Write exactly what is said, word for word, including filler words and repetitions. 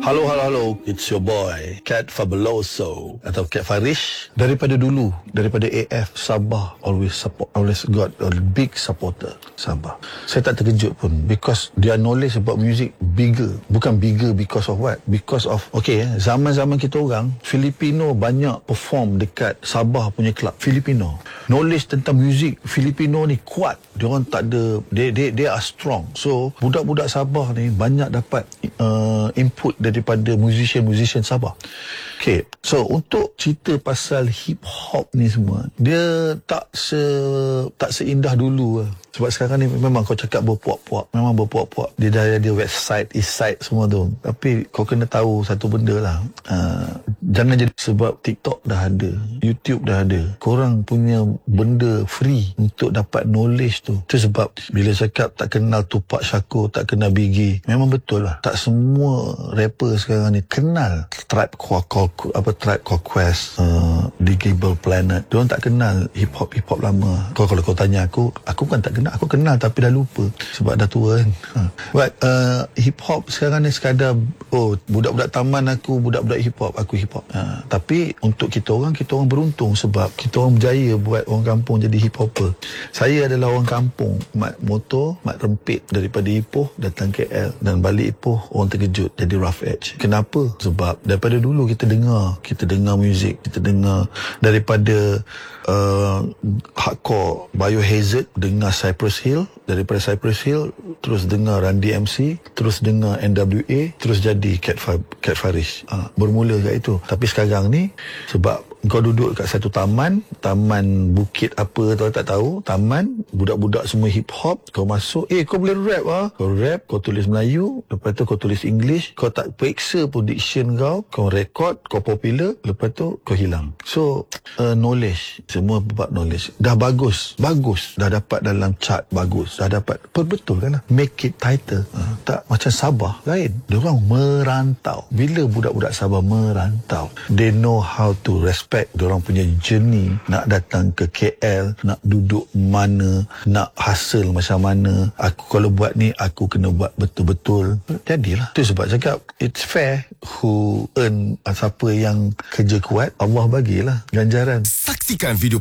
Halo, halo, halo. It's your boy, Cat Fabuloso atau Cat Farish. Daripada dulu, daripada A F, Sabah always support, always got a big supporter. Sabah. Saya tak terkejut pun because their knowledge about music bigger. Bukan bigger because of what? Because of, okay, zaman-zaman kita orang, Filipino banyak perform dekat Sabah punya club. Filipino. Knowledge tentang music Filipino ni kuat. Diorang tak ada, they, they, they are strong. So, budak-budak Sabah ni banyak dapat uh, input daripada musician-musician Sabah. Okay, so untuk cerita pasal hip-hop ni semua, dia tak se tak seindah dulu lah. Sebab sekarang ni memang kau cakap berpuak-puak, memang berpuak-puak. Dia dah ada website, east side semua tu. Tapi kau kena tahu satu benda lah. Uh, jangan jadi sebab TikTok dah ada, YouTube dah ada. Korang punya benda free untuk dapat knowledge tu. Itu sebab bila cakap tak kenal Tupac Shakur, tak kenal Biggie, memang betul lah. Tak semua rapper sekarang ni kenal Tribe Called apa Tribe Called Quest, uh, Digable Planet. Diorang tak kenal hip-hop hip-hop lama. Kau kalau kau tanya aku, aku kan tak kenal. Aku kenal tapi dah lupa sebab dah tua kan. Ha. But uh, hip-hop sekarang ni sekadar, oh, budak-budak taman aku, budak-budak hip-hop, aku hip-hop. Ha. Tapi untuk kita orang, kita orang beruntung sebab kita orang berjaya buat orang kampung jadi hip-hopper. Saya adalah orang kampung, mat motor, mat rempit daripada Ipoh datang K L dan balik Ipoh orang terkejut jadi Rough Edge. Kenapa? Sebab daripada dulu kita dengar, kita dengar muzik, kita dengar daripada uh, hardcore Biohazard, dengar Cypress Hill, daripada Cypress Hill terus dengar Run D M C, terus dengar N W A, terus jadi Cat, Fa Cat Farish. Ha, bermula kat itu. Tapi sekarang ni sebab kau duduk kat satu taman, taman bukit apa tu tak tahu, taman budak-budak semua hip hop, kau masuk, eh kau boleh rap ah. Kau rap, kau tulis Melayu, lepas tu kau tulis English, kau tak periksa pun diction kau, kau record, kau popular, lepas tu kau hilang. So, uh, knowledge, semua bab knowledge dah bagus, bagus, dah dapat dalam chart bagus, dah dapat, betul kan lah, make it title. Uh, tak macam Sabah lain, diorang merantau. Bila budak-budak Sabah merantau, they know how to respect diorang punya journey nak datang ke K L, nak duduk mana, nak hasil macam mana. Aku kalau buat ni, aku kena buat betul-betul. Jadilah. Itu sebab cakap it's fair, who earn, siapa yang kerja kuat, Allah bagilah ganjaran. Saksikan video